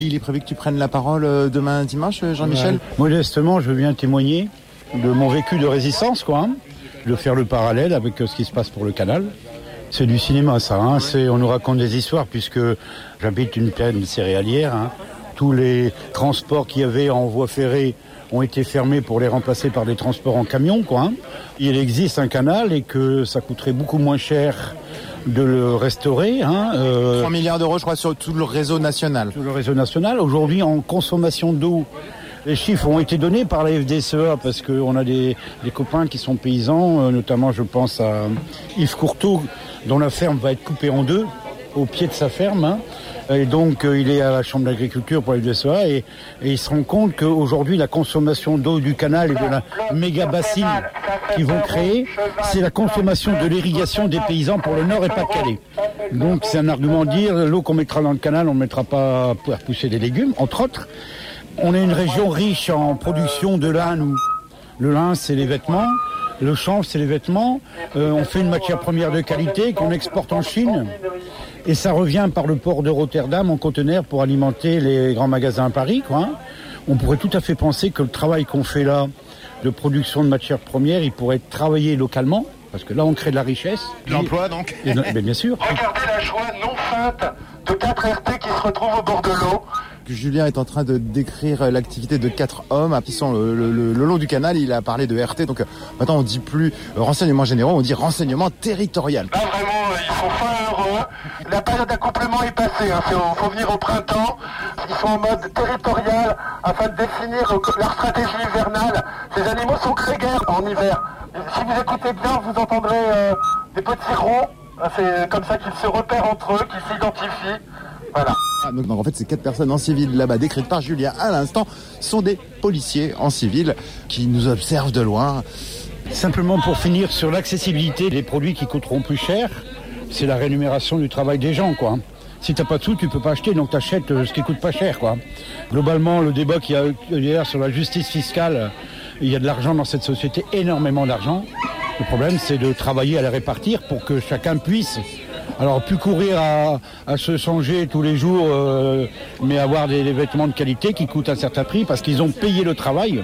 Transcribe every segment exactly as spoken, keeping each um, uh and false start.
Il est prévu que tu prennes la parole demain dimanche, Jean-Michel ? Ouais. Modestement, je viens témoigner de mon vécu de résistance, quoi, hein, de faire le parallèle avec ce qui se passe pour le canal. C'est du cinéma, ça. Hein. C'est, on nous raconte des histoires, puisque j'habite une plaine céréalière. Hein. Tous les transports qu'il y avait en voie ferrée ont été fermés pour les remplacer par des transports en camion, quoi. Hein. Il existe un canal et que ça coûterait beaucoup moins cher de le restaurer. Hein. Euh, trois milliards d'euros, je crois, sur tout le réseau national. Tout le réseau national. Aujourd'hui, en consommation d'eau, les chiffres ont été donnés par la F D S E A parce qu'on a des, des copains qui sont paysans, euh, notamment je pense à Yves Courteau, dont la ferme va être coupée en deux, au pied de sa ferme. Hein. Et donc euh, il est à la Chambre d'agriculture pour la F D S E A et, et il se rend compte qu'aujourd'hui la consommation d'eau du canal et de la méga bassine qu'ils vont créer, c'est la consommation de l'irrigation des paysans pour le Nord et Pas-de-Calais. Donc c'est un argument de dire, l'eau qu'on mettra dans le canal, on ne mettra pas pour pousser des légumes, entre autres. On est une région riche en production de lin, nous. Le lin, c'est les vêtements. Le chanvre, c'est les vêtements. Euh, on fait une matière première de qualité qu'on exporte en Chine. Et ça revient par le port de Rotterdam en conteneur pour alimenter les grands magasins à Paris, quoi. On pourrait tout à fait penser que le travail qu'on fait là, de production de matières premières, il pourrait être travaillé localement. Parce que là, on crée de la richesse. L'emploi, donc. Et, et bien sûr. Regardez la joie non feinte de quatre R T qui se retrouvent au bord de l'eau. Julien est en train de décrire l'activité de quatre hommes qui sont le, le, le, le long du canal. Il a parlé de R T, donc maintenant on dit plus renseignements généraux, on dit renseignement territorial. Là vraiment, ils sont fin heureux. La période d'accouplement est passée. Il hein. faut, faut venir au printemps. Ils sont en mode territorial afin de définir leur stratégie hivernale. Ces animaux sont grégaires en hiver. Et si vous écoutez bien, vous entendrez euh, des petits ronds. C'est comme ça qu'ils se repèrent entre eux, qu'ils s'identifient. Voilà. Ah, donc, donc en fait ces quatre personnes en civil là-bas décrites par Julien à l'instant sont des policiers en civil qui nous observent de loin. Simplement pour finir sur l'accessibilité des produits qui coûteront plus cher, c'est la rémunération du travail des gens, quoi. Si t'as pas de sous, tu peux pas acheter, donc t'achètes ce qui coûte pas cher, quoi. Globalement, le débat qu'il y a hier sur la justice fiscale, il y a de l'argent dans cette société, énormément d'argent. Le problème, c'est de travailler à la répartir pour que chacun puisse. Alors, plus courir à, à se changer tous les jours, euh, mais avoir des, des vêtements de qualité qui coûtent un certain prix parce qu'ils ont payé le travail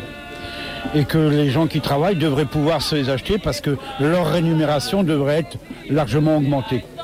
et que les gens qui travaillent devraient pouvoir se les acheter parce que leur rémunération devrait être largement augmentée.